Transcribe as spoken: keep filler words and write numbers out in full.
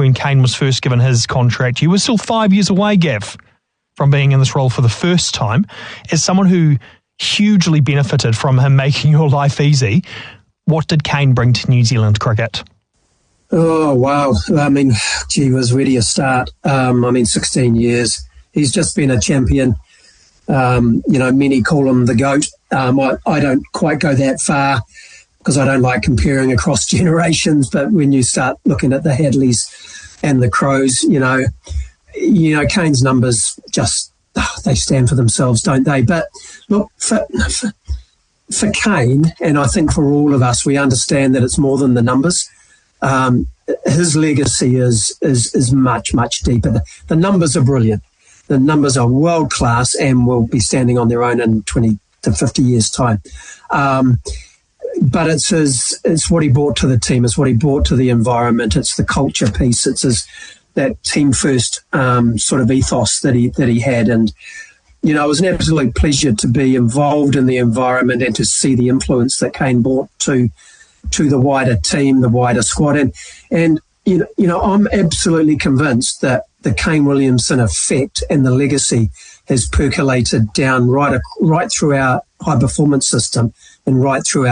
when Kane was first given his contract. You were still five years away, Gav, from being in this role for the first time. As someone who hugely benefited from him making your life easy, what did Kane bring to New Zealand cricket? Oh, wow. I mean, gee whiz, where do you start? Um, I mean, sixteen years. He's just been a champion. Um, you know, many call him the GOAT. Um, I, I don't quite go that far because I don't like comparing across generations. But when you start looking at the Hadleys and the Crows, you know, you know, Kane's numbers just, oh, they stand for themselves, don't they? But look, for, for, for Kane, and I think for all of us, we understand that it's more than the numbers. Um, his legacy is is is much, much deeper. The, the numbers are brilliant. The numbers are world class and will be standing on their own in twenty to fifty years' time. Um, but it's his, it's what he brought to the team. It's what he brought to the environment. It's the culture piece. It's his, that team first um, sort of ethos that he that he had. And you know, it was an absolute pleasure to be involved in the environment and to see the influence that Kane brought to to the wider team, the wider squad. And, and you know, you know, I'm absolutely convinced that the Kane Williamson effect and the legacy has percolated down right, right through our high performance system and right through our